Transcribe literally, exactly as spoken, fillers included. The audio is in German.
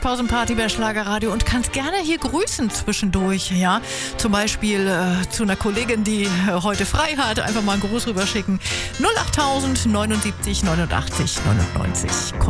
Pausenparty bei Schlagerradio und kannst gerne hier grüßen zwischendurch, ja. Zum Beispiel äh, zu einer Kollegin, die äh, heute frei hat, einfach mal einen Gruß rüberschicken. null acht tausend neunundsiebzig neunundachtzig neunundneunzig.